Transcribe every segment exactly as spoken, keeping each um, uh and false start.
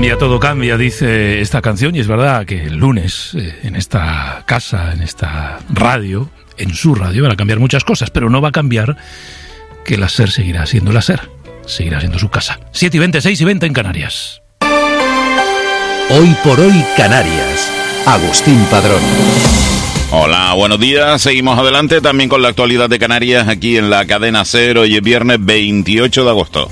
cambia, todo cambia, dice esta canción, y es verdad que el lunes eh, en esta casa, en esta radio, en su radio, van a cambiar muchas cosas, pero no va a cambiar que la SER seguirá siendo la SER, seguirá siendo su casa. siete y veinte, seis y veinte en Canarias. Hoy por hoy Canarias. Agustín Padrón. Hola, buenos días. Seguimos adelante también con la actualidad de Canarias aquí en la cadena SER. Hoy es viernes veintiocho de agosto.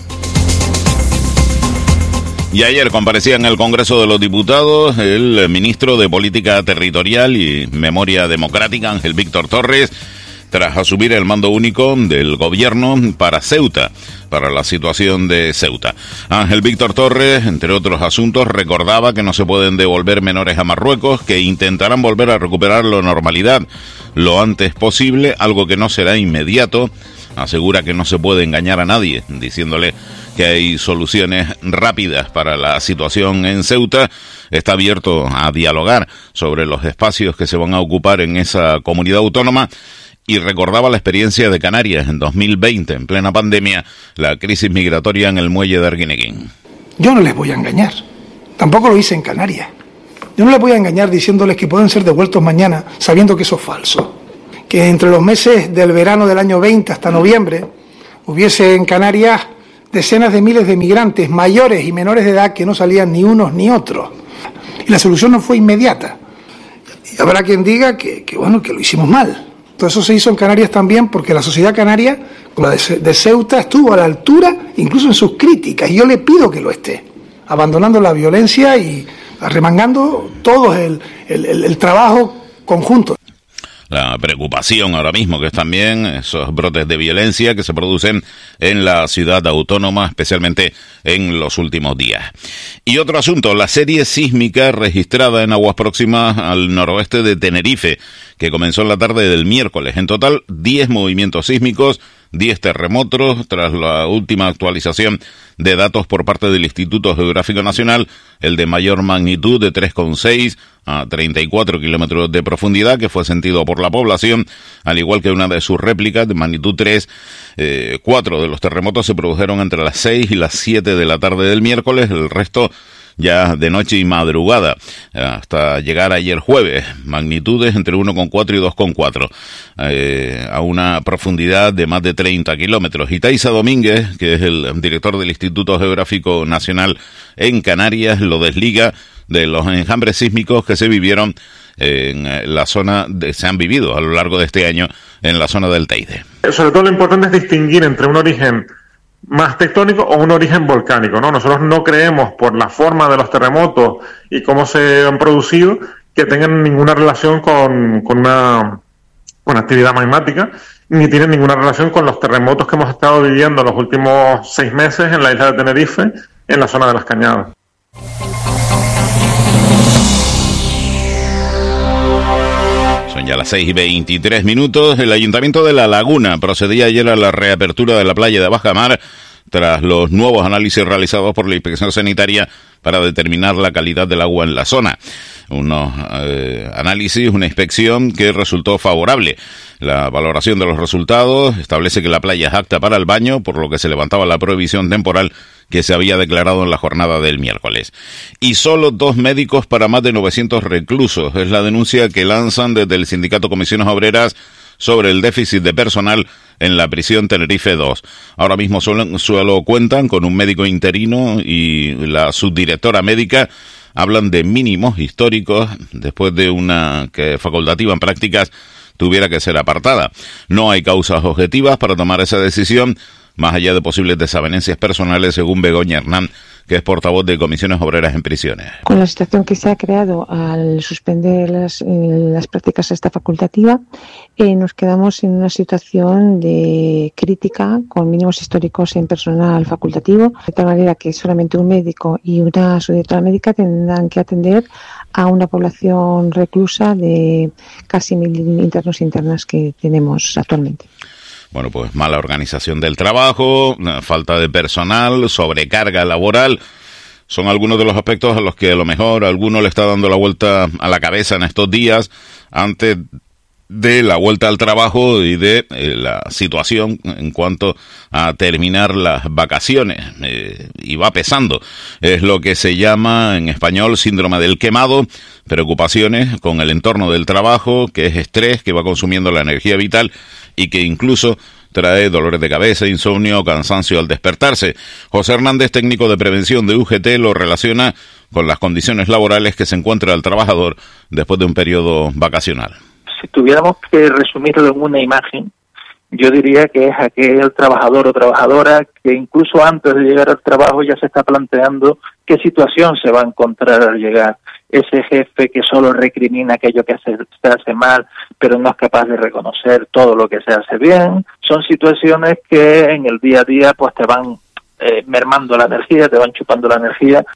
Y ayer comparecía en el Congreso de los Diputados el ministro de Política Territorial y Memoria Democrática, Ángel Víctor Torres, tras asumir el mando único del gobierno para Ceuta, para la situación de Ceuta. Ángel Víctor Torres, entre otros asuntos, recordaba que no se pueden devolver menores a Marruecos, que intentarán volver a recuperar la normalidad lo antes posible, algo que no será inmediato. Asegura que no se puede engañar a nadie, diciéndole que hay soluciones rápidas para la situación en Ceuta. Está abierto a dialogar sobre los espacios que se van a ocupar en esa comunidad autónoma. Y recordaba la experiencia de Canarias en dos mil veinte, en plena pandemia, la crisis migratoria en el muelle de Arguineguín. Yo no les voy a engañar, tampoco lo hice en Canarias. Yo no les voy a engañar diciéndoles que pueden ser devueltos mañana, sabiendo que eso es falso. Que entre los meses del verano del año veinte hasta noviembre, hubiese en Canarias decenas de miles de migrantes, mayores y menores de edad, que no salían ni unos ni otros. Y la solución no fue inmediata. Y habrá quien diga que, que bueno, que lo hicimos mal. Todo eso se hizo en Canarias también porque la sociedad canaria, como la de, de Ceuta, estuvo a la altura, incluso en sus críticas, y yo le pido que lo esté, abandonando la violencia y arremangando todo el, el, el, el trabajo conjunto. La preocupación ahora mismo, que es también esos brotes de violencia que se producen en la ciudad autónoma, especialmente en los últimos días. Y otro asunto, la serie sísmica registrada en aguas próximas al noroeste de Tenerife, que comenzó en la tarde del miércoles. En total, diez movimientos sísmicos, diez terremotos, tras la última actualización de datos por parte del Instituto Geográfico Nacional, el de mayor magnitud de tres coma seis a treinta y cuatro kilómetros de profundidad, que fue sentido por la población, al igual que una de sus réplicas de magnitud tres. Eh, cuatro de los terremotos se produjeron entre las seis y las siete de la tarde del miércoles, el resto ya de noche y madrugada, hasta llegar ayer jueves, magnitudes entre uno coma cuatro y dos coma cuatro, eh, a una profundidad de más de treinta kilómetros. Y Taisa Domínguez, que es el director del Instituto Geográfico Nacional en Canarias, lo desliga de los enjambres sísmicos que se vivieron en la zona, de, se han vivido a lo largo de este año en la zona del Teide. Sobre todo lo importante es distinguir entre un origen más tectónico o un origen volcánico, ¿no? Nosotros no creemos, por la forma de los terremotos y cómo se han producido, que tengan ninguna relación con, con una, una actividad magmática, ni tienen ninguna relación con los terremotos que hemos estado viviendo los últimos seis meses en la isla de Tenerife, en la zona de las Cañadas. Son ya las seis y veintitrés minutos. El Ayuntamiento de La Laguna procedía ayer a la reapertura de la playa de Bajamar tras los nuevos análisis realizados por la Inspección Sanitaria para determinar la calidad del agua en la zona. Unos eh, análisis, una inspección que resultó favorable. La valoración de los resultados establece que la playa es apta para el baño, por lo que se levantaba la prohibición temporal que se había declarado en la jornada del miércoles. Y solo dos médicos para más de novecientos reclusos. Es la denuncia que lanzan desde el sindicato Comisiones Obreras sobre el déficit de personal en la prisión Tenerife dos. Ahora mismo solo, solo cuentan con un médico interino y la subdirectora médica. Hablan de mínimos históricos después de una que facultativa en prácticas tuviera que ser apartada. No hay causas objetivas para tomar esa decisión, más allá de posibles desavenencias personales, según Begoña Hernán, que es portavoz de Comisiones Obreras en Prisiones. Con la situación que se ha creado al suspender las, eh, las prácticas esta facultativa, eh, nos quedamos en una situación de crítica con mínimos históricos en personal facultativo, de tal manera que solamente un médico y una subdirectora médica tendrán que atender a una población reclusa de casi mil internos e internas que tenemos actualmente. Bueno, pues mala organización del trabajo, falta de personal, sobrecarga laboral, son algunos de los aspectos a los que a lo mejor alguno le está dando la vuelta a la cabeza en estos días, antes de la vuelta al trabajo y de eh, la situación en cuanto a terminar las vacaciones. Eh, y va pesando. Es lo que se llama en español síndrome del quemado, preocupaciones con el entorno del trabajo, que es estrés, que va consumiendo la energía vital y que incluso trae dolores de cabeza, insomnio, cansancio al despertarse. José Hernández, técnico de prevención de U G T, lo relaciona con las condiciones laborales que se encuentra el trabajador después de un periodo vacacional. Si tuviéramos que resumirlo en una imagen, yo diría que es aquel trabajador o trabajadora que incluso antes de llegar al trabajo ya se está planteando qué situación se va a encontrar al llegar. Ese jefe que solo recrimina aquello que se, se hace mal, pero no es capaz de reconocer todo lo que se hace bien. Son situaciones que en el día a día pues te van eh, mermando la energía, te van chupando la energía.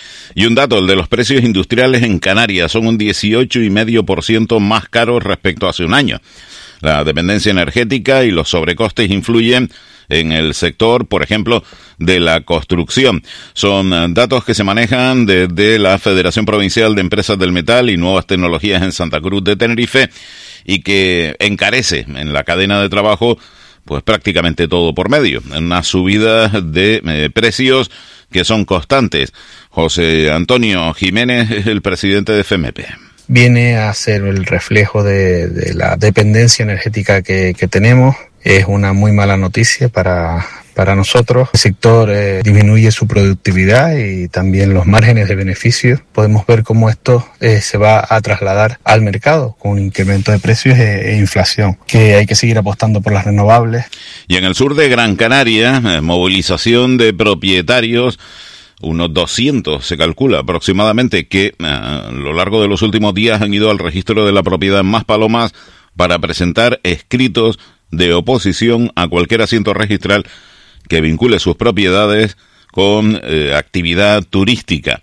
Y un dato, el de los precios industriales en Canarias son un dieciocho coma cinco por ciento más caros respecto a hace un año. La dependencia energética y los sobrecostes influyen en el sector, por ejemplo, de la construcción. Son datos que se manejan desde la Federación Provincial de Empresas del Metal y Nuevas Tecnologías en Santa Cruz de Tenerife y que encarece en la cadena de trabajo pues prácticamente todo por medio. Una subida de eh, precios que son constantes. José Antonio Jiménez es el presidente de F M P. Viene a ser el reflejo de, de la dependencia energética que, que tenemos. Es una muy mala noticia para, para nosotros. El sector eh, disminuye su productividad y también los márgenes de beneficio. Podemos ver cómo esto eh, se va a trasladar al mercado con un incremento de precios e, e inflación, que hay que seguir apostando por las renovables. Y en el sur de Gran Canaria, eh, movilización de propietarios. Unos doscientos se calcula aproximadamente que uh, a lo largo de los últimos días han ido al registro de la propiedad en Maspalomas para presentar escritos de oposición a cualquier asiento registral que vincule sus propiedades con eh, actividad turística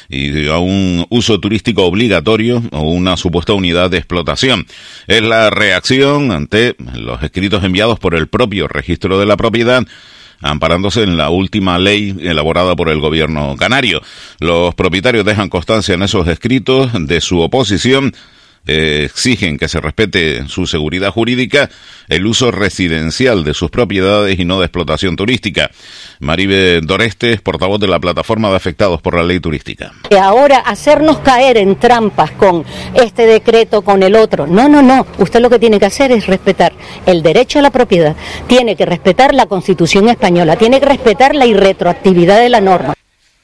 y a un uso turístico obligatorio o una supuesta unidad de explotación. Es la reacción ante los escritos enviados por el propio registro de la propiedad, amparándose en la última ley elaborada por el gobierno canario. Los propietarios dejan constancia en esos escritos de su oposición, eh, exigen que se respete su seguridad jurídica, el uso residencial de sus propiedades y no de explotación turística. Maribe Doreste, portavoz de la plataforma de afectados por la ley turística. Que ahora hacernos caer en trampas con este decreto, con el otro. No, no, no. Usted lo que tiene que hacer es respetar el derecho a la propiedad, tiene que respetar la Constitución española, tiene que respetar la irretroactividad de la norma.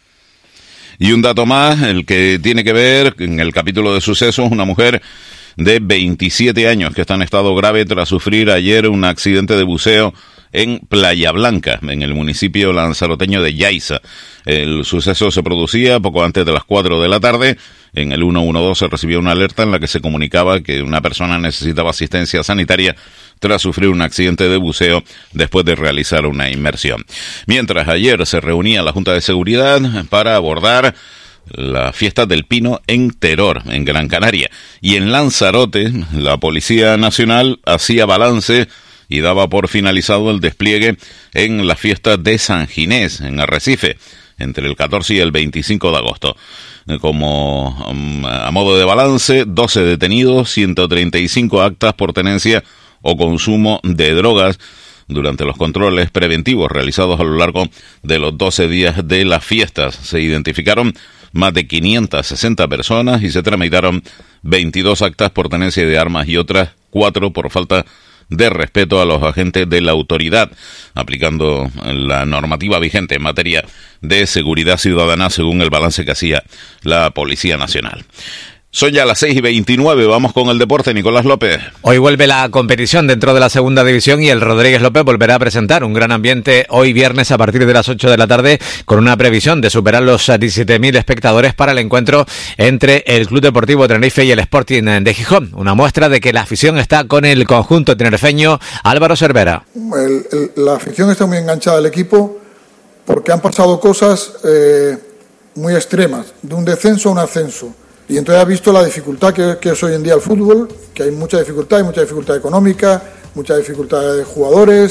Y un dato más, el que tiene que ver en el capítulo de sucesos, una mujer de veintisiete años que está en estado grave tras sufrir ayer un accidente de buceo en Playa Blanca, en el municipio lanzaroteño de Yaiza. El suceso se producía poco antes de las cuatro de la tarde. En el uno uno dos se recibió una alerta en la que se comunicaba que una persona necesitaba asistencia sanitaria tras sufrir un accidente de buceo después de realizar una inmersión. Mientras ayer se reunía la Junta de Seguridad para abordar la fiesta del Pino en Teror, en Gran Canaria. Y en Lanzarote, la Policía Nacional hacía balance y daba por finalizado el despliegue en la fiesta de San Ginés, en Arrecife, entre el catorce y el veinticinco de agosto. Como um, a modo de balance, doce detenidos, ciento treinta y cinco actas por tenencia o consumo de drogas durante los controles preventivos realizados a lo largo de los doce días de las fiestas. Se identificaron más de quinientas sesenta personas y se tramitaron veintidós actas por tenencia de armas y otras cuatro por falta de respeto a los agentes de la autoridad, aplicando la normativa vigente en materia de seguridad ciudadana según el balance que hacía la Policía Nacional. Son ya las seis y veintinueve, vamos con el deporte, Nicolás López. Hoy vuelve la competición dentro de la segunda división y el Rodríguez López volverá a presentar un gran ambiente hoy viernes a partir de las ocho de la tarde con una previsión de superar los diecisiete mil espectadores para el encuentro entre el Club Deportivo Tenerife y el Sporting de Gijón. Una muestra de que la afición está con el conjunto tinerfeño. Álvaro Cervera. El, el, la afición está muy enganchada al equipo porque han pasado cosas eh, muy extremas, de un descenso a un ascenso. Y entonces ha visto la dificultad que, que es hoy en día el fútbol, que hay mucha dificultad, hay mucha dificultad económica, mucha dificultad de jugadores,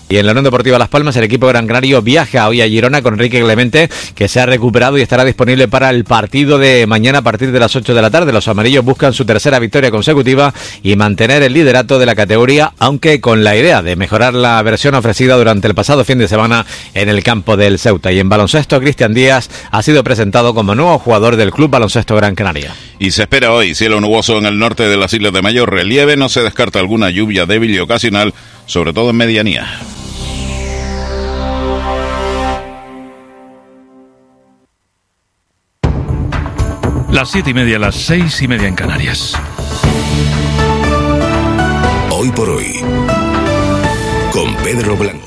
Y en la Unión Deportiva Las Palmas, el equipo gran canario viaja hoy a Girona con Enrique Clemente, que se ha recuperado y estará disponible para el partido de mañana a partir de las ocho de la tarde. Los amarillos buscan su tercera victoria consecutiva y mantener el liderato de la categoría, aunque con la idea de mejorar la versión ofrecida durante el pasado fin de semana en el campo del Ceuta. Y en baloncesto, Cristian Díaz ha sido presentado como nuevo jugador del Club Baloncesto Gran Canaria. Y se espera hoy cielo nuboso en el norte de las islas de mayor relieve. No se descarta alguna lluvia débil y ocasional, sobre todo en medianía. Las siete y media, las seis y media en Canarias. Hoy por hoy, con Pedro Blanco.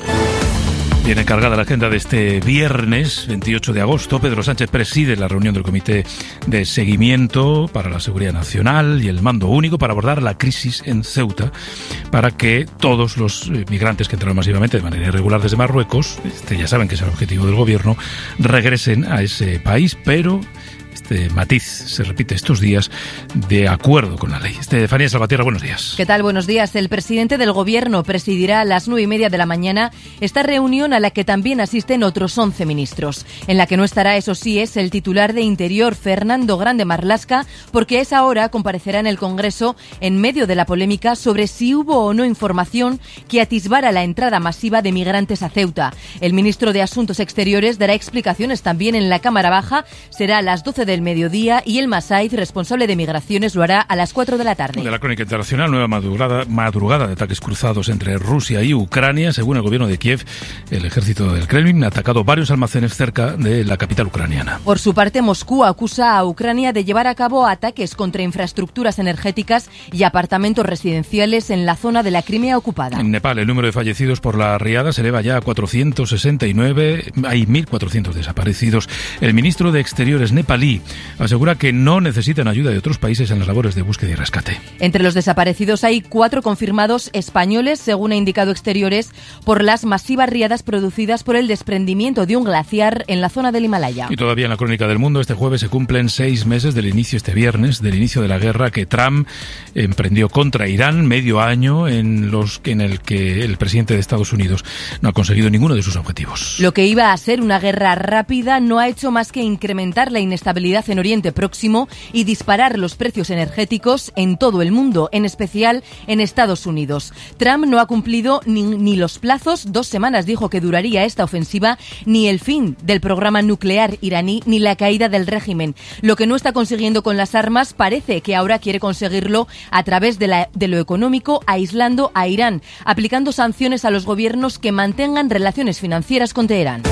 Viene cargada la agenda de este viernes veintiocho de agosto. Pedro Sánchez preside la reunión del Comité de Seguimiento para la Seguridad Nacional y el Mando Único para abordar la crisis en Ceuta, para que todos los migrantes que entraron masivamente de manera irregular desde Marruecos, este ya saben que es el objetivo del gobierno, regresen a ese país, pero este matiz se repite estos días de acuerdo con la ley. Estefanía Salvatierra, buenos días. ¿Qué tal? Buenos días. El presidente del Gobierno presidirá a las nueve y media de la mañana esta reunión a la que también asisten otros once ministros. En la que no estará, eso sí, es el titular de Interior, Fernando Grande Marlaska, porque a esa hora comparecerá en el Congreso en medio de la polémica sobre si hubo o no información que atisbara la entrada masiva de migrantes a Ceuta. El ministro de Asuntos Exteriores dará explicaciones también en la Cámara Baja. Será a las doce del mediodía y el Masaiz, responsable de migraciones, lo hará a las cuatro de la tarde. De la crónica internacional, nueva madrugada, madrugada de ataques cruzados entre Rusia y Ucrania. Según el gobierno de Kiev, el ejército del Kremlin ha atacado varios almacenes cerca de la capital ucraniana. Por su parte, Moscú acusa a Ucrania de llevar a cabo ataques contra infraestructuras energéticas y apartamentos residenciales en la zona de la Crimea ocupada. En Nepal, el número de fallecidos por la riada se eleva ya a cuatrocientos sesenta y nueve. Hay mil cuatrocientos desaparecidos. El ministro de Exteriores nepalí asegura que no necesitan ayuda de otros países en las labores de búsqueda y rescate. Entre los desaparecidos hay cuatro confirmados españoles, según ha indicado Exteriores, por las masivas riadas producidas por el desprendimiento de un glaciar en la zona del Himalaya. Y todavía en la crónica del mundo, este jueves se cumplen seis meses del inicio, este viernes, del inicio de la guerra que Trump emprendió contra Irán, medio año en, los, en el que el presidente de Estados Unidos no ha conseguido ninguno de sus objetivos. Lo que iba a ser una guerra rápida no ha hecho más que incrementar la inestabilidad en Oriente Próximo y disparar los precios energéticos en todo el mundo, en especial en Estados Unidos. Trump no ha cumplido ni, ni los plazos, dos semanas dijo que duraría esta ofensiva, ni el fin del programa nuclear iraní, ni la caída del régimen. Lo que no está consiguiendo con las armas parece que ahora quiere conseguirlo a través de, la, de lo económico, aislando a Irán, aplicando sanciones a los gobiernos que mantengan relaciones financieras con Teherán.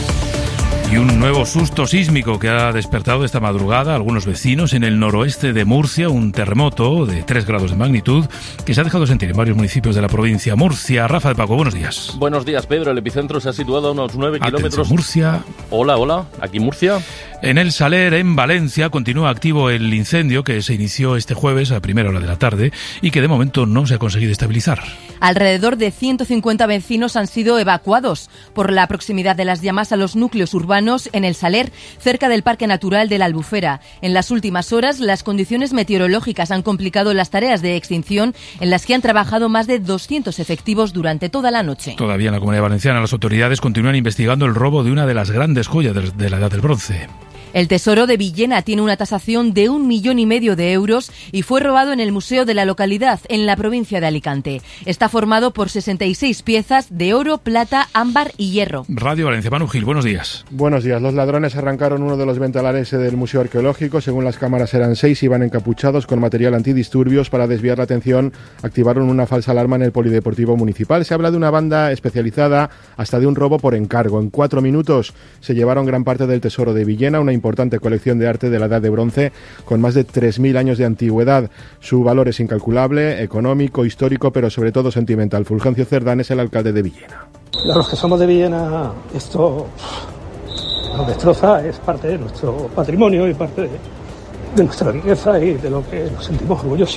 Y un nuevo susto sísmico que ha despertado esta madrugada a algunos vecinos en el noroeste de Murcia, un terremoto de tres grados de magnitud que se ha dejado sentir en varios municipios de la provincia. Murcia, Rafa de Paco, buenos días. Buenos días, Pedro. El epicentro se ha situado a unos nueve kilómetros. Murcia. Hola, hola. Aquí Murcia. En el Saler, en Valencia, continúa activo el incendio que se inició este jueves a primera hora de la tarde y que de momento no se ha conseguido estabilizar. Alrededor de ciento cincuenta vecinos han sido evacuados por la proximidad de las llamas a los núcleos urbanos en el Saler, cerca del Parque Natural de la Albufera. En las últimas horas, las condiciones meteorológicas han complicado las tareas de extinción en las que han trabajado más de doscientos efectivos durante toda la noche. Todavía en la Comunidad Valenciana, las autoridades continúan investigando el robo de una de las grandes joyas de la Edad del Bronce. El Tesoro de Villena tiene una tasación de un millón y medio de euros y fue robado en el museo de la localidad, en la provincia de Alicante. Está formado por sesenta y seis piezas de oro, plata, ámbar y hierro. Radio Valencia, Manu Gil, buenos días. Buenos días. Los ladrones arrancaron uno de los ventanales del Museo Arqueológico. Según las cámaras eran seis, iban encapuchados con material antidisturbios. Para desviar la atención, activaron una falsa alarma en el Polideportivo Municipal. Se habla de una banda especializada, hasta de un robo por encargo. En cuatro minutos se llevaron gran parte del Tesoro de Villena, una importante colección de arte de la Edad de Bronce con más de tres mil años de antigüedad. Su valor es incalculable, económico, histórico, pero sobre todo sentimental. Fulgencio Cerdán es el alcalde de Villena. Los que somos de Villena, esto nos destroza, es parte de nuestro patrimonio y parte de, de nuestra riqueza y de lo que nos sentimos orgullosos.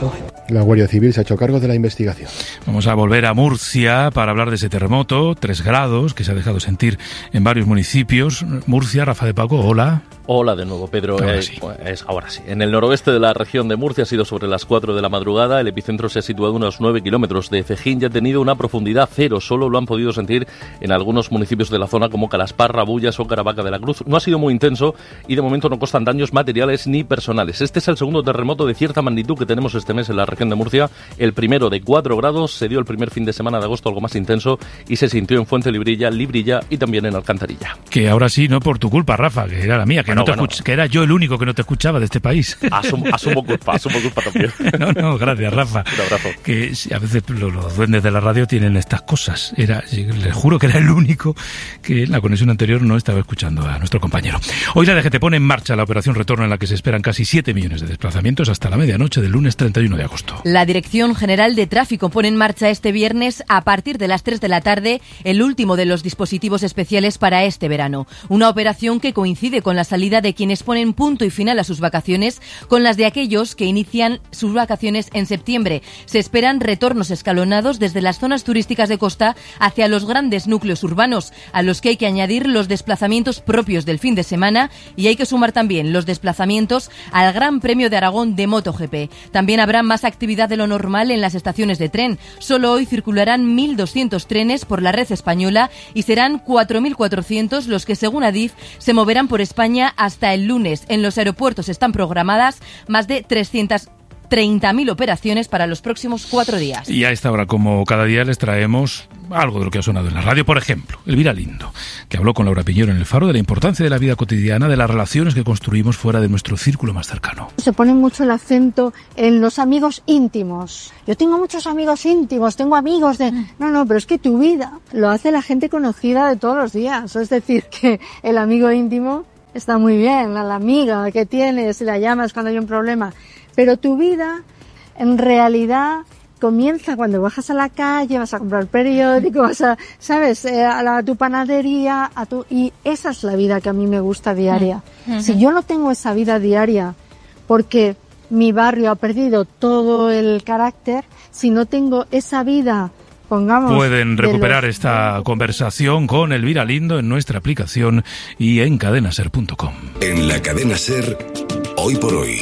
La Guardia Civil se ha hecho cargo de la investigación. Vamos a volver a Murcia para hablar de ese terremoto, tres grados, que se ha dejado sentir en varios municipios. Murcia, Rafa de Paco, hola. Hola de nuevo, Pedro. Ahora eh, sí. Es, ahora sí. En el noroeste de la región de Murcia ha sido sobre las cuatro de la madrugada. El epicentro se ha situado a unos nueve kilómetros de Cejín y ha tenido una profundidad cero. Solo lo han podido sentir en algunos municipios de la zona como Calasparra, Bullas o Caravaca de la Cruz. No ha sido muy intenso y de momento no constan daños materiales ni personales. Este es el segundo terremoto de cierta magnitud que tenemos este mes en la región de Murcia. El primero de cuatro grados se dio el primer fin de semana de agosto, algo más intenso, y se sintió en Fuente Librilla, Librilla y también en Alcantarilla. Que ahora sí, no por tu culpa, Rafa, que era la mía, que, Bueno, no te bueno. escuch- que era yo el único que no te escuchaba de este país. Asumo, asumo culpa, asumo culpa también. No, no, gracias, Rafa. Un abrazo. Que sí, a veces los, los duendes de la radio tienen estas cosas. Era, les juro que era el único que en la conexión anterior no estaba escuchando a nuestro compañero. Hoy la D G T pone en marcha la operación retorno en la que se esperan casi siete millones de desplazamientos hasta la medianoche del lunes treinta y uno de agosto. La Dirección General de Tráfico pone en marcha este viernes, a partir de las tres de la tarde, el último de los dispositivos especiales para este verano. Una operación que coincide con la salida de quienes ponen punto y final a sus vacaciones con las de aquellos que inician sus vacaciones en septiembre. Se esperan retornos escalonados desde las zonas turísticas de costa hacia los grandes núcleos urbanos, a los que hay que añadir los desplazamientos propios del fin de semana y hay que sumar también los desplazamientos al Gran Premio de Aragón de MotoGP. También habrá más actividad de lo normal en las estaciones de tren. Solo hoy circularán mil doscientos trenes por la red española y serán cuatro mil cuatrocientos los que, según Adif, se moverán por España hasta el lunes. En los aeropuertos están programadas más de trescientas treinta mil operaciones para los próximos cuatro días. Y a esta hora, como cada día, les traemos algo de lo que ha sonado en la radio. Por ejemplo, Elvira Lindo, que habló con Laura Piñero en El Faro de la importancia de la vida cotidiana, de las relaciones que construimos fuera de nuestro círculo más cercano. Se pone mucho el acento en los amigos íntimos. Yo tengo muchos amigos íntimos, tengo amigos de... No, no, pero es que tu vida lo hace la gente conocida de todos los días. Es decir, que el amigo íntimo está muy bien, la, la amiga que tienes y la llamas cuando hay un problema. Pero tu vida, en realidad, comienza cuando bajas a la calle, vas a comprar periódico, vas a, ¿sabes?, eh, a, la, a tu panadería, a tu, y esa es la vida que a mí me gusta diaria. Uh-huh. Si yo no tengo esa vida diaria, porque mi barrio ha perdido todo el carácter, si no tengo esa vida, pongamos... Pueden recuperar los... esta conversación con Elvira Lindo en nuestra aplicación y en cadena ser punto com. En la Cadena SER, Hoy por Hoy,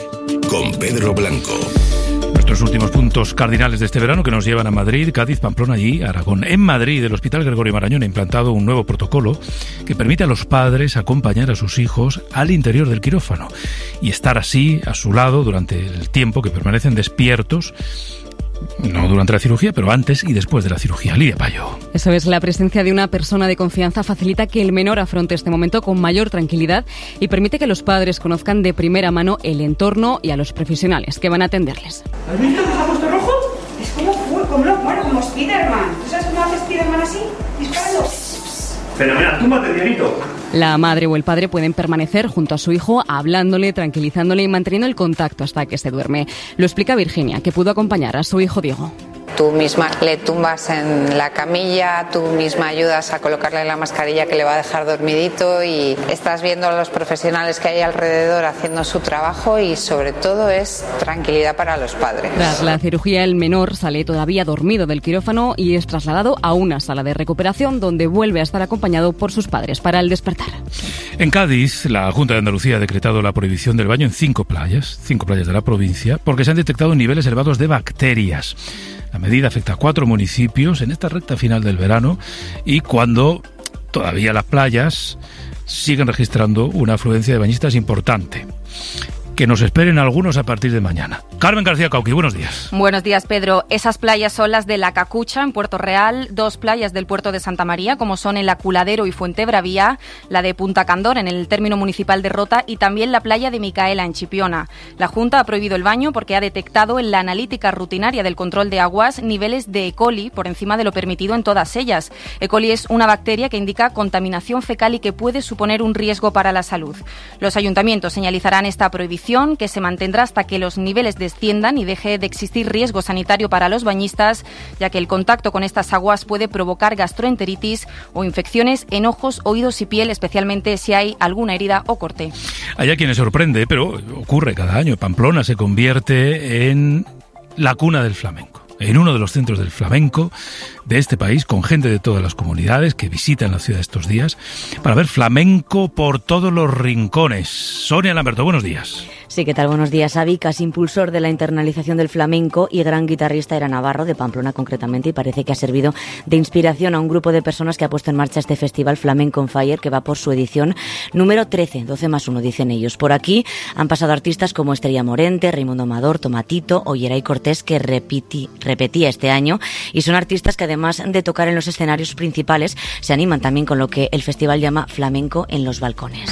con Pedro Blanco. Nuestros últimos puntos cardinales de este verano que nos llevan a Madrid, Cádiz, Pamplona y Aragón. En Madrid, el Hospital Gregorio Marañón ha implantado un nuevo protocolo que permite a los padres acompañar a sus hijos al interior del quirófano y estar así a su lado durante el tiempo que permanecen despiertos. No durante la cirugía, pero antes y después de la cirugía. Lidia Payo. Eso es, la presencia de una persona de confianza facilita que el menor afronte este momento con mayor tranquilidad y permite que los padres conozcan de primera mano el entorno y a los profesionales que van a atenderles. ¿Has visto que se ha puesto rojo? Es como, como, lo, bueno, como Spiderman. ¿Tú sabes cómo hace Spiderman así? Disparando. Fenomenal, túmbate, Dianito. La madre o el padre pueden permanecer junto a su hijo hablándole, tranquilizándole y manteniendo el contacto hasta que se duerme. Lo explica Virginia, que pudo acompañar a su hijo Diego. Tú misma le tumbas en la camilla, tú misma ayudas a colocarle la mascarilla que le va a dejar dormidito y estás viendo a los profesionales que hay alrededor haciendo su trabajo y sobre todo es tranquilidad para los padres. Tras la cirugía, el menor sale todavía dormido del quirófano y es trasladado a una sala de recuperación donde vuelve a estar acompañado por sus padres para el despertar. En Cádiz, la Junta de Andalucía ha decretado la prohibición del baño en cinco playas, cinco playas de la provincia, porque se han detectado niveles elevados de bacterias. La medida afecta a cuatro municipios en esta recta final del verano y cuando todavía las playas siguen registrando una afluencia de bañistas importante. Que nos esperen algunos a partir de mañana. Carmen García Cauqui, buenos días. Buenos días, Pedro. Esas playas son las de La Cacucha, en Puerto Real, dos playas del puerto de Santa María, como son el Aculadero y Fuentebravía, la de Punta Candor, en el término municipal de Rota, y también la playa de Micaela, en Chipiona. La Junta ha prohibido el baño porque ha detectado en la analítica rutinaria del control de aguas niveles de E. coli por encima de lo permitido en todas ellas. E. coli es una bacteria que indica contaminación fecal y que puede suponer un riesgo para la salud. Los ayuntamientos señalizarán esta prohibición, que se mantendrá hasta que los niveles desciendan y deje de existir riesgo sanitario para los bañistas, ya que el contacto con estas aguas puede provocar gastroenteritis o infecciones en ojos, oídos y piel, especialmente si hay alguna herida o corte. Hay a quienes sorprende, pero ocurre cada año. Pamplona se convierte en la cuna del flamenco. En uno de los centros del flamenco de este país, con gente de todas las comunidades que visitan la ciudad estos días, para ver flamenco por todos los rincones. Sonia Lamberto, buenos días. Sí, ¿qué tal? Buenos días. Avikas, impulsor de la internalización del flamenco y gran guitarrista, era navarro, de Pamplona concretamente, y parece que ha servido de inspiración a un grupo de personas que ha puesto en marcha este festival Flamenco on Fire, que va por su edición número trece, doce más uno, dicen ellos. Por aquí han pasado artistas como Estrella Morente, Raimundo Amador, Tomatito o Yeray Cortés, que repiti, repetía este año, y son artistas que además de tocar en los escenarios principales, se animan también con lo que el festival llama flamenco en los balcones.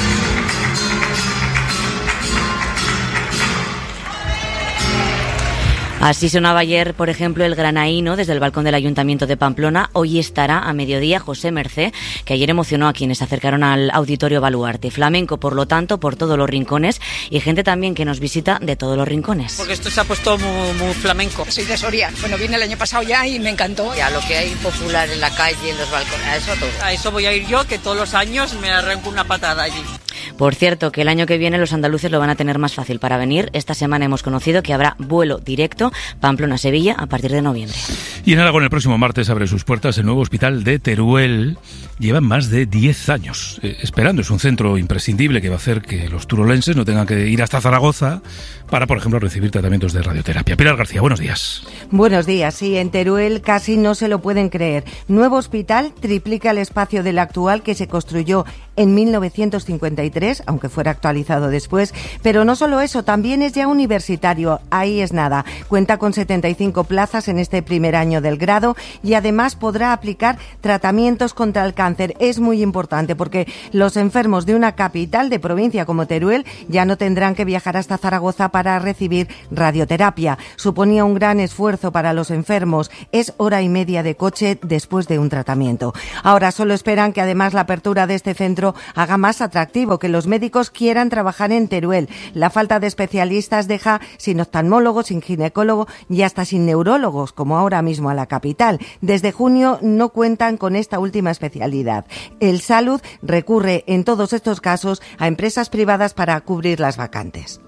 Así sonaba ayer, por ejemplo, el granaíno desde el balcón del Ayuntamiento de Pamplona. Hoy estará a mediodía José Mercé, que ayer emocionó a quienes se acercaron al Auditorio Baluarte. Flamenco, por lo tanto, por todos los rincones, y gente también que nos visita de todos los rincones. Porque esto se ha puesto muy, muy flamenco. Soy de Soria. Bueno, vine el año pasado ya y me encantó. Ya lo que hay popular en la calle, en los balcones, a eso todo. A eso voy a ir yo, que todos los años me arranco una patada allí. Por cierto, que el año que viene los andaluces lo van a tener más fácil para venir. Esta semana hemos conocido que habrá vuelo directo Pamplona-Sevilla a partir de noviembre. Y en Aragón el próximo martes abre sus puertas el nuevo hospital de Teruel. Llevan más de diez años eh, esperando. Es un centro imprescindible que va a hacer que los turolenses no tengan que ir hasta Zaragoza para, por ejemplo, recibir tratamientos de radioterapia. Pilar García, buenos días. Buenos días. Sí, en Teruel casi no se lo pueden creer. Nuevo hospital triplica el espacio del actual, que se construyó en mil novecientos cincuenta y tres, aunque fuera actualizado después. Pero no solo eso, también es ya universitario. Ahí es nada. Cuenta con setenta y cinco plazas en este primer año del grado y además podrá aplicar tratamientos contra el cáncer. Es muy importante porque los enfermos de una capital de provincia como Teruel ya no tendrán que viajar hasta Zaragoza para recibir radioterapia. Suponía un gran esfuerzo para los enfermos. Es hora y media de coche después de un tratamiento. Ahora solo esperan que además la apertura de este centro haga más atractivo, que los médicos quieran trabajar en Teruel. La falta de especialistas deja sin oftalmólogos, sin ginecólogo y hasta sin neurólogos, como ahora mismo a la capital. Desde junio no cuentan con esta última especialidad. El Salud recurre en todos estos casos a empresas privadas para cubrir las vacantes.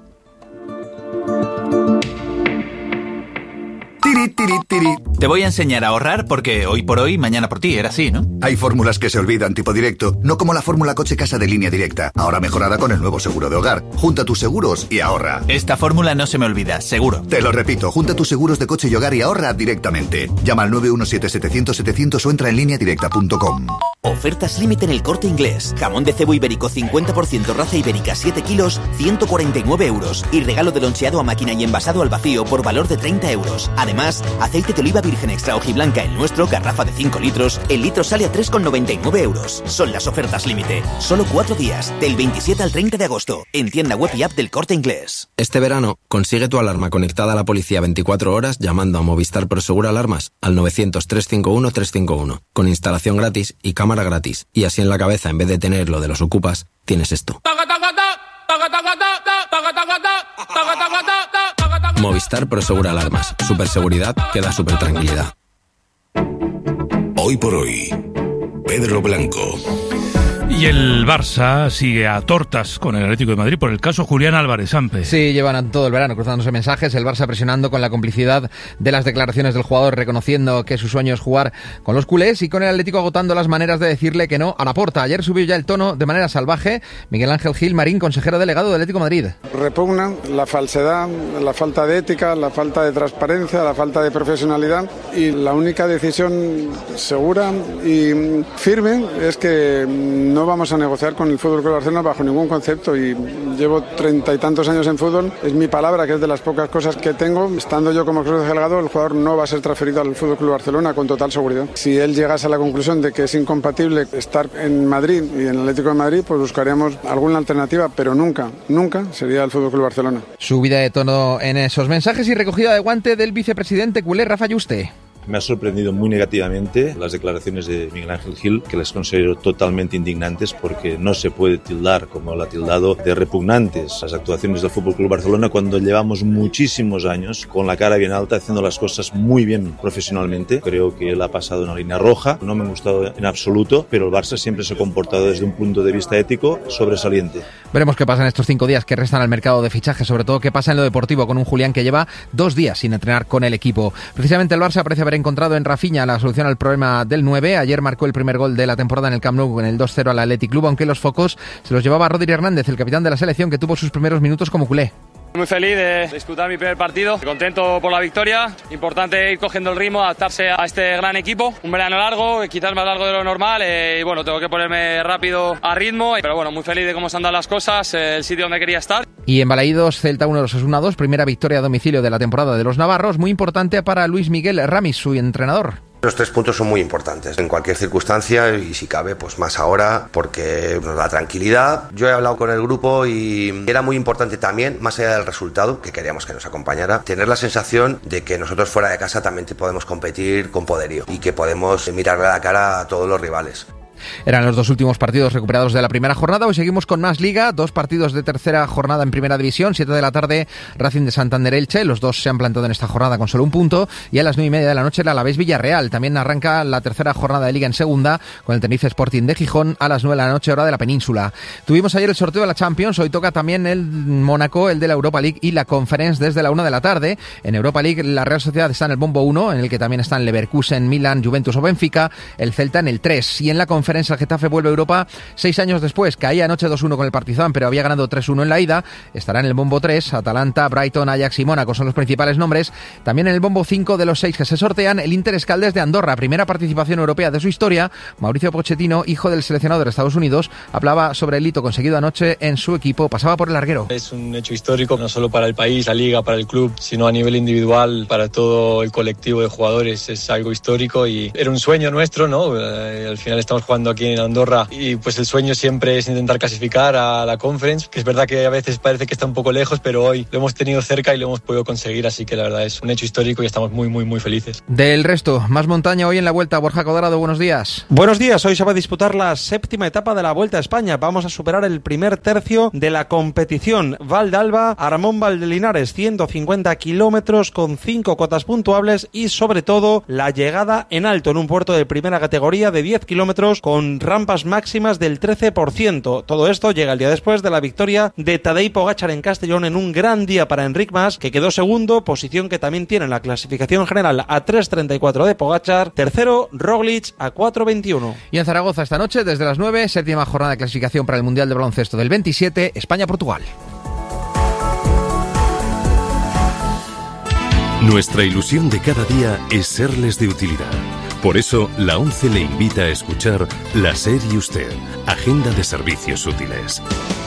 Tiri, tiri, tiri. Te voy a enseñar a ahorrar porque hoy por hoy, mañana por ti, era así, ¿no? Hay fórmulas que se olvidan tipo directo, no como la fórmula coche casa de Línea Directa, ahora mejorada con el nuevo seguro de hogar. Junta tus seguros y ahorra. Esta fórmula no se me olvida, seguro. Te lo repito, junta tus seguros de coche y hogar y ahorra directamente. Llama al nueve uno siete, setecientos, setecientos o entra en línea directa punto com. Ofertas límite en El Corte Inglés. Jamón de cebo ibérico cincuenta por ciento raza ibérica siete kilos, ciento cuarenta y nueve euros. Y regalo de loncheado a máquina y envasado al vacío por valor de treinta euros. Además, aceite de oliva virgen extra hojiblanca el nuestro, garrafa de cinco litros. El litro sale a tres con noventa y nueve euros. Son las ofertas límite. Solo cuatro días, del veintisiete al treinta de agosto. En tienda web y app del Corte Inglés. Este verano, consigue tu alarma conectada a la policía veinticuatro horas llamando a Movistar Prosegur Alarmas al novecientos, trescientos cincuenta y uno, trescientos cincuenta y uno. Con instalación gratis y cámara gratis. Y así en la cabeza, en vez de tener lo de los ocupas, tienes esto. Movistar Prosegur Alarmas. Superseguridad que da super tranquilidad. Hoy por hoy, Pedro Blanco. Y el Barça sigue a tortas con el Atlético de Madrid por el caso Julián Álvarez, Ampe. Sí, llevan todo el verano cruzándose mensajes, el Barça presionando con la complicidad de las declaraciones del jugador, reconociendo que su sueño es jugar con los culés, y con el Atlético agotando las maneras de decirle que no a Laporta. Ayer subió ya el tono de manera salvaje Miguel Ángel Gil Marín, consejero delegado del Atlético de Madrid. Repugnan la falsedad, la falta de ética, la falta de transparencia, la falta de profesionalidad, y la única decisión segura y firme es que no No vamos a negociar con el Fútbol Club Barcelona bajo ningún concepto, y llevo treinta y tantos años en fútbol. Es mi palabra, que es de las pocas cosas que tengo. Estando yo como consejero delegado, el jugador no va a ser transferido al Fútbol Club Barcelona con total seguridad. Si él llegase a la conclusión de que es incompatible estar en Madrid y en el Atlético de Madrid, pues buscaríamos alguna alternativa, pero nunca, nunca sería el Fútbol Club Barcelona. Subida de tono en esos mensajes y recogida de guante del vicepresidente culé Rafa Yuste. Me ha sorprendido muy negativamente las declaraciones de Miguel Ángel Gil, que les considero totalmente indignantes porque no se puede tildar, como lo ha tildado, de repugnantes las actuaciones del F C Barcelona cuando llevamos muchísimos años con la cara bien alta haciendo las cosas muy bien profesionalmente. Creo que él ha pasado una línea roja, no me ha gustado en absoluto, pero el Barça siempre se ha comportado desde un punto de vista ético sobresaliente. Veremos qué pasa en estos cinco días que restan al mercado de fichajes, sobre todo qué pasa en lo deportivo con un Julián que lleva dos días sin entrenar con el equipo. Precisamente el Barça parece haber encontrado en Rafinha la solución al problema del nueve. Ayer marcó el primer gol de la temporada en el Camp Nou en el dos cero al Athletic Club, aunque los focos se los llevaba Rodri Hernández, el capitán de la selección, que tuvo sus primeros minutos como culé. Muy feliz de disputar mi primer partido, contento por la victoria, importante ir cogiendo el ritmo, adaptarse a este gran equipo, un verano largo, quizás más largo de lo normal eh, y bueno, tengo que ponerme rápido a ritmo, pero bueno, muy feliz de cómo se han dado las cosas, eh, el sitio donde quería estar. Y en Balaídos, Celta uno, Osasuna dos, primera victoria a domicilio de la temporada de los navarros, muy importante para Luis Miguel Ramis, su entrenador. Los tres puntos son muy importantes en cualquier circunstancia y si cabe pues más ahora porque nos da tranquilidad. Yo he hablado con el grupo y era muy importante también, más allá del resultado, que queríamos que nos acompañara, tener la sensación de que nosotros fuera de casa también podemos competir con poderío y que podemos mirarle a la cara a todos los rivales. Eran los dos últimos partidos recuperados de la primera jornada. Hoy seguimos con más Liga, dos partidos de tercera jornada en Primera División, siete de la tarde Racing de Santander Elche, los dos se han plantado en esta jornada con solo un punto, y a las nueve y media de la noche el Alavés Villarreal. También arranca la tercera jornada de Liga en segunda con el Tenerife Sporting de Gijón a las nueve de la noche hora de la península. Tuvimos ayer el sorteo de la Champions, hoy toca también el Mónaco, el de la Europa League y la Conference desde la una de la tarde. En Europa League la Real Sociedad está en el bombo uno, en el que también están Leverkusen, Milan, Juventus o Benfica, el Celta en el tres, y en la Conference el Getafe vuelve a Europa seis años después. Caía anoche dos uno con el Partizan, pero había ganado tres uno en la ida. Estará en el bombo tres. Atalanta, Brighton, Ajax y Mónaco son los principales nombres. También en el bombo cinco de los seis que se sortean, el Inter Escaldes de Andorra, primera participación europea de su historia. Mauricio Pochettino, hijo del seleccionador de Estados Unidos, hablaba sobre el hito conseguido anoche en su equipo. Pasaba por el larguero. Es un hecho histórico, no solo para el país, la liga, para el club, sino a nivel individual, para todo el colectivo de jugadores. Es algo histórico y era un sueño nuestro, ¿no? Eh, al final estamos jugando aquí en Andorra y pues el sueño siempre es intentar clasificar a la Conference, que es verdad que a veces parece que está un poco lejos, pero hoy lo hemos tenido cerca y lo hemos podido conseguir, así que la verdad es un hecho histórico y estamos muy muy muy felices. Del resto, más montaña hoy en la Vuelta. Borja Codarado, buenos días. Buenos días, hoy se va a disputar la séptima etapa de la Vuelta a España. Vamos a superar el primer tercio de la competición. Val d'Alba, Aramón Valdelinares, ciento cincuenta kilómetros con cinco cotas puntuables y sobre todo la llegada en alto en un puerto de primera categoría de diez kilómetros con rampas máximas del trece por ciento. Todo esto llega el día después de la victoria de Tadej Pogačar en Castellón en un gran día para Enric Mas, que quedó segundo, posición que también tiene en la clasificación general a tres treinta y cuatro de Pogačar. Tercero, Roglic a cuatro veintiuno. Y en Zaragoza esta noche, desde las nueve, séptima jornada de clasificación para el Mundial de Baloncesto del veintisiete, España-Portugal. Nuestra ilusión de cada día es serles de utilidad. Por eso, la ONCE le invita a escuchar La SER y Usted, Agenda de Servicios Útiles.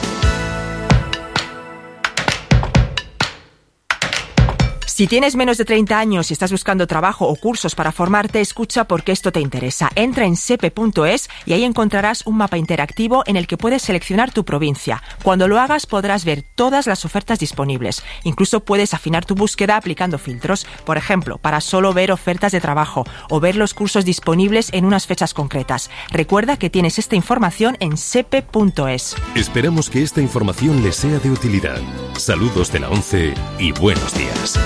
Si tienes menos de treinta años y estás buscando trabajo o cursos para formarte, escucha porque esto te interesa. Entra en sepe punto es y ahí encontrarás un mapa interactivo en el que puedes seleccionar tu provincia. Cuando lo hagas podrás ver todas las ofertas disponibles. Incluso puedes afinar tu búsqueda aplicando filtros, por ejemplo, para solo ver ofertas de trabajo o ver los cursos disponibles en unas fechas concretas. Recuerda que tienes esta información en sepe punto es. Esperamos que esta información les sea de utilidad. Saludos de la ONCE y buenos días.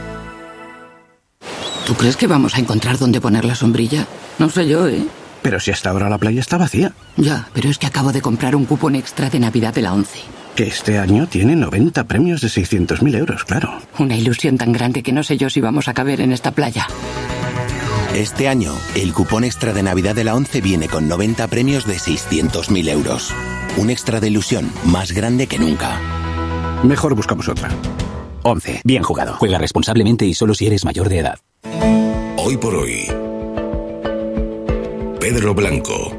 ¿Tú crees que vamos a encontrar dónde poner la sombrilla? No sé yo, ¿eh? Pero si hasta ahora la playa está vacía. Ya, pero es que acabo de comprar un cupón extra de Navidad de la ONCE. Que este año tiene noventa premios de seiscientos mil euros, claro. Una ilusión tan grande que no sé yo si vamos a caber en esta playa. Este año, el cupón extra de Navidad de la ONCE viene con noventa premios de seiscientos mil euros. Un extra de ilusión más grande que nunca. Mejor buscamos otra. ONCE. Bien jugado. Juega responsablemente y solo si eres mayor de edad. Hoy por hoy, Pedro Blanco.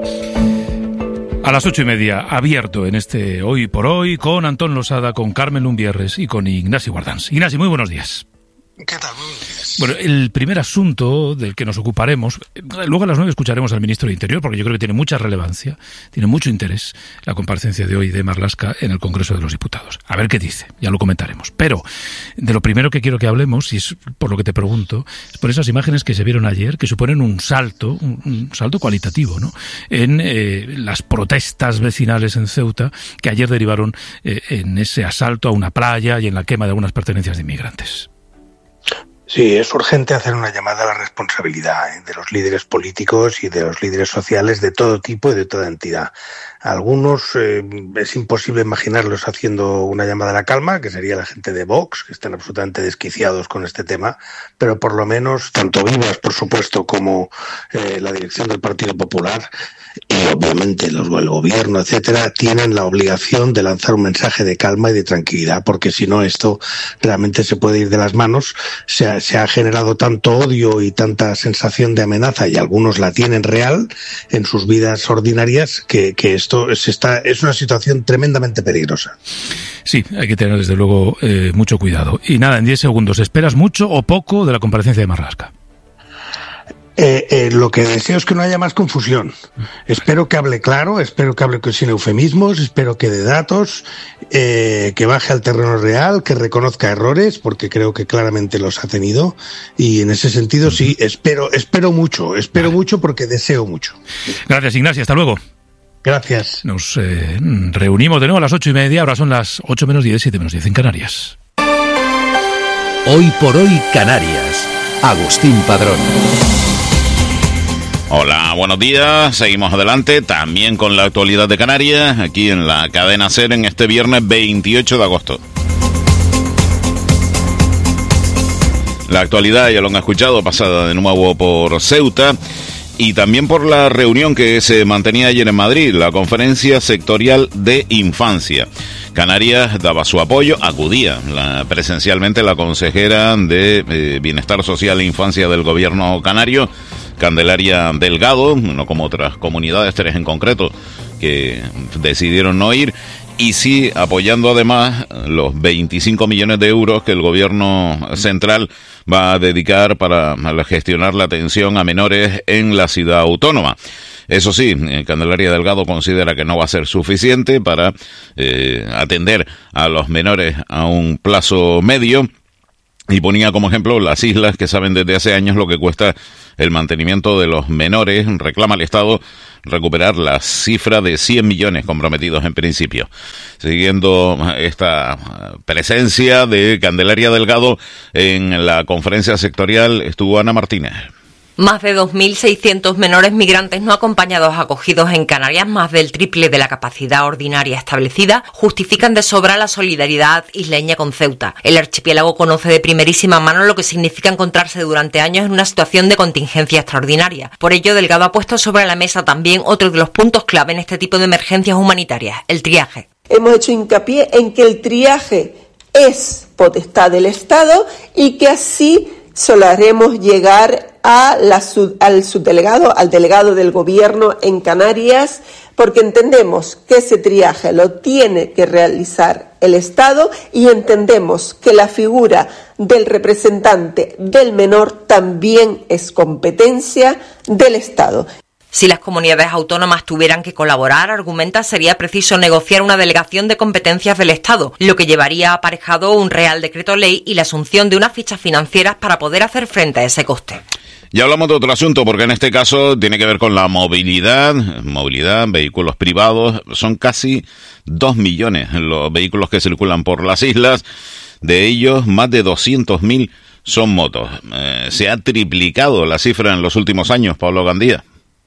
A las ocho y media, abierto en este Hoy por Hoy, con Antón Losada, con Carmen Lumbierres y con Ignasi Guardans. Ignasi, muy buenos días. ¿Qué tal? Muy buenos días. Bueno, el primer asunto del que nos ocuparemos, luego a las nueve escucharemos al ministro de Interior, porque yo creo que tiene mucha relevancia, tiene mucho interés la comparecencia de hoy de Marlaska en el Congreso de los Diputados. A ver qué dice, ya lo comentaremos. Pero de lo primero que quiero que hablemos, y es por lo que te pregunto, es por esas imágenes que se vieron ayer, que suponen un salto, un, un salto cualitativo, ¿no?, en eh, las protestas vecinales en Ceuta, que ayer derivaron eh, en ese asalto a una playa y en la quema de algunas pertenencias de inmigrantes. Sí, es urgente hacer una llamada a la responsabilidad ¿eh? de los líderes políticos y de los líderes sociales de todo tipo y de toda entidad. Algunos eh, es imposible imaginarlos haciendo una llamada a la calma, que sería la gente de Vox, que están absolutamente desquiciados con este tema, pero por lo menos tanto Vivas, por supuesto, como eh, la dirección del Partido Popular y obviamente los, el gobierno, etcétera, tienen la obligación de lanzar un mensaje de calma y de tranquilidad, porque si no esto realmente se puede ir de las manos. Se ha, se ha generado tanto odio y tanta sensación de amenaza, y algunos la tienen real en sus vidas ordinarias, que, que esto se está, es una situación tremendamente peligrosa. Sí, hay que tener desde luego eh, mucho cuidado. Y nada, en diez segundos, ¿esperas mucho o poco de la comparecencia de Marlaska? Eh, eh, lo que deseo es que no haya más confusión. Espero que hable claro, espero que hable sin eufemismos, espero que dé datos, eh, que baje al terreno real, que reconozca errores, porque creo que claramente los ha tenido, y en ese sentido sí, espero, espero mucho, espero vale. mucho porque deseo mucho. Gracias, Ignacio, hasta luego. Gracias. Nos eh, reunimos de nuevo a las ocho y media, ahora son las ocho menos diez, siete menos diez en Canarias. Hoy por hoy Canarias. Agustín Padrón. Hola, buenos días. Seguimos adelante también con la actualidad de Canarias, aquí en la cadena SER en este viernes veintiocho de agosto. La actualidad, ya lo han escuchado, pasada de nuevo por Ceuta y también por la reunión que se mantenía ayer en Madrid, la Conferencia Sectorial de Infancia. Canarias daba su apoyo, acudía la, presencialmente la consejera de eh, Bienestar Social e Infancia del Gobierno canario, Candelaria Delgado, no como otras comunidades, tres en concreto, que decidieron no ir, y sí apoyando además los veinticinco millones de euros que el gobierno central va a dedicar para gestionar la atención a menores en la ciudad autónoma. Eso sí, Candelaria Delgado considera que no va a ser suficiente para eh, atender a los menores a un plazo medio, y ponía como ejemplo las islas, que saben desde hace años lo que cuesta el mantenimiento de los menores. Reclama al Estado recuperar la cifra de cien millones comprometidos en principio. Siguiendo esta presencia de Candelaria Delgado en la conferencia sectorial estuvo Ana Martínez. Más de dos mil seiscientos menores migrantes no acompañados acogidos en Canarias, más del triple de la capacidad ordinaria establecida, justifican de sobra la solidaridad isleña con Ceuta. El archipiélago conoce de primerísima mano lo que significa encontrarse durante años en una situación de contingencia extraordinaria. Por ello, Delgado ha puesto sobre la mesa también otro de los puntos clave en este tipo de emergencias humanitarias, el triaje. Hemos hecho hincapié en que el triaje es potestad del Estado y que así solo haremos llegar a la sub, al subdelegado, al delegado del gobierno en Canarias, porque entendemos que ese triaje lo tiene que realizar el Estado y entendemos que la figura del representante del menor también es competencia del Estado. Si las comunidades autónomas tuvieran que colaborar, argumenta, sería preciso negociar una delegación de competencias del Estado, lo que llevaría aparejado un Real Decreto Ley y la asunción de unas fichas financieras para poder hacer frente a ese coste. Ya hablamos de otro asunto, porque en este caso tiene que ver con la movilidad, movilidad, vehículos privados. Son casi dos millones los vehículos que circulan por las islas. De ellos, más de doscientos mil son motos. Eh, se ha triplicado la cifra en los últimos años, Pablo Gandía.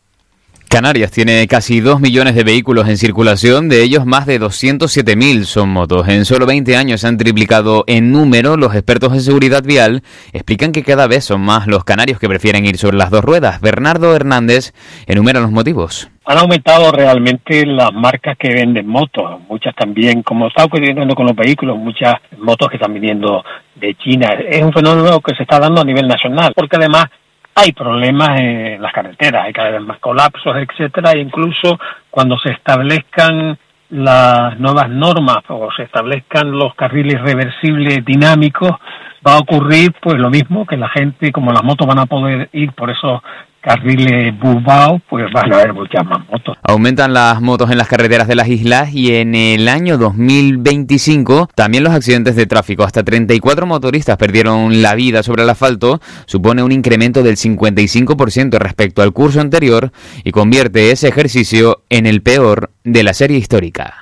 Canarias tiene casi dos millones de vehículos en circulación, de ellos más de doscientos siete mil son motos. En solo veinte años se han triplicado en número. Los expertos en seguridad vial explican que cada vez son más los canarios que prefieren ir sobre las dos ruedas. Bernardo Hernández enumera los motivos. Han aumentado realmente las marcas que venden motos, muchas también, como está ocurriendo con los vehículos, muchas motos que están viniendo de China. Es un fenómeno que se está dando a nivel nacional, porque además hay problemas en las carreteras, hay cada vez más colapsos, etcétera, e incluso cuando se establezcan las nuevas normas o se establezcan los carriles reversibles dinámicos, va a ocurrir pues lo mismo, que la gente, como las motos van a poder ir por esos carriles burbados, pues van a haber muchas más motos. Aumentan las motos en las carreteras de las islas y en el año dos mil veinticinco también los accidentes de tráfico. Hasta treinta y cuatro motoristas perdieron la vida sobre el asfalto, supone un incremento del cincuenta y cinco por ciento respecto al curso anterior y convierte ese ejercicio en el peor de la serie histórica.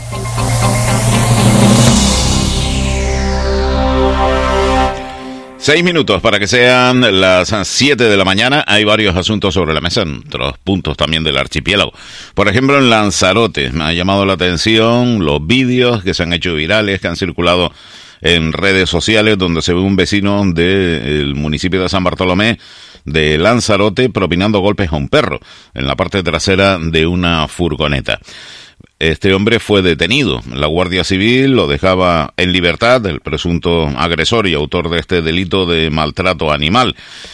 Seis minutos para que sean las siete de la mañana. Hay varios asuntos sobre la mesa, en otros puntos también del archipiélago. Por ejemplo, en Lanzarote me ha llamado la atención los vídeos que se han hecho virales, que han circulado en redes sociales, donde se ve un vecino del municipio de San Bartolomé de Lanzarote propinando golpes a un perro en la parte trasera de una furgoneta. Este hombre fue detenido. La Guardia Civil lo dejaba en libertad, el presunto agresor y autor de este delito de maltrato animal.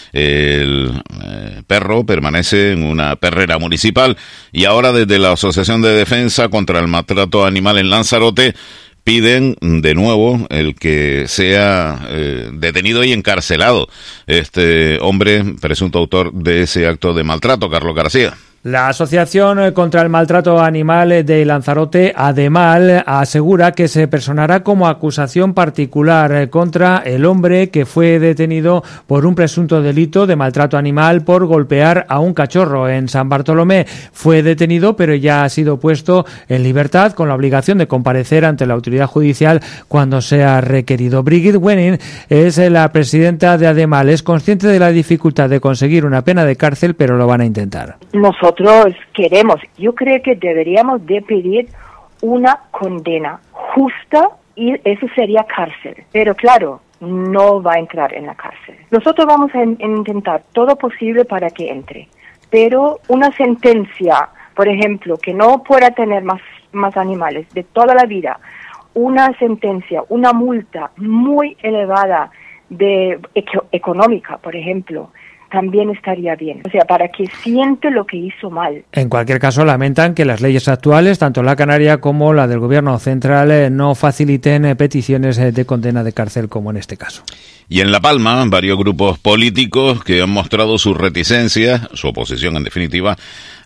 El eh, perro permanece en una perrera municipal y ahora desde la Asociación de Defensa contra el Maltrato Animal en Lanzarote piden de nuevo el que sea eh, detenido y encarcelado este hombre presunto autor de ese acto de maltrato. Carlos García. La Asociación contra el Maltrato Animal de Lanzarote, ADEMAL, asegura que se personará como acusación particular contra el hombre que fue detenido por un presunto delito de maltrato animal por golpear a un cachorro en San Bartolomé. Fue detenido, pero ya ha sido puesto en libertad con la obligación de comparecer ante la autoridad judicial cuando sea requerido. Brigitte Wenning es la presidenta de ADEMAL. Es consciente de la dificultad de conseguir una pena de cárcel, pero lo van a intentar. Nosotros queremos, yo creo que deberíamos de pedir una condena justa y eso sería cárcel. Pero claro, no va a entrar en la cárcel. Nosotros vamos a in- intentar todo posible para que entre. Pero una sentencia, por ejemplo, que no pueda tener más, más animales de toda la vida, una sentencia, una multa muy elevada de eco- económica, por ejemplo, también estaría bien, o sea, para que siente lo que hizo mal. En cualquier caso, lamentan que las leyes actuales, tanto la canaria como la del gobierno central, eh, no faciliten eh, peticiones eh, de condena de cárcel como en este caso. Y en La Palma, varios grupos políticos que han mostrado su reticencia, su oposición en definitiva,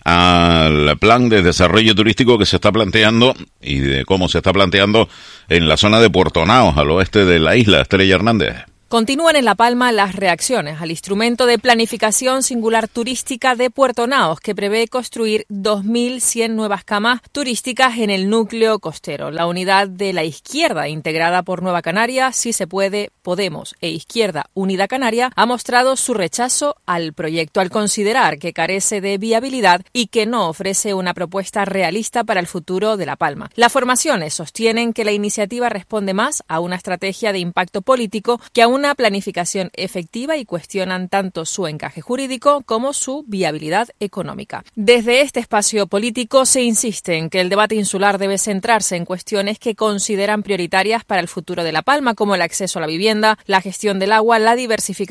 al plan de desarrollo turístico que se está planteando y de cómo se está planteando en la zona de Puerto Naos, al oeste de la isla. Estrella Hernández. Continúan en La Palma las reacciones al instrumento de planificación singular turística de Puerto Naos, que prevé construir dos mil cien nuevas camas turísticas en el núcleo costero. La unidad de la izquierda, integrada por Nueva Canaria, Si se puede, Podemos e Izquierda Unida Canaria, ha mostrado su rechazo al proyecto al considerar que carece de viabilidad y que no ofrece una propuesta realista para el futuro de La Palma. Las formaciones sostienen que la iniciativa responde más a una estrategia de impacto político que a una una planificación efectiva y cuestionan tanto su encaje jurídico como su viabilidad económica. Desde este espacio político se insiste en que el debate insular debe centrarse en cuestiones que consideran prioritarias para el futuro de La Palma, como el acceso a la vivienda, la gestión del agua, la diversificación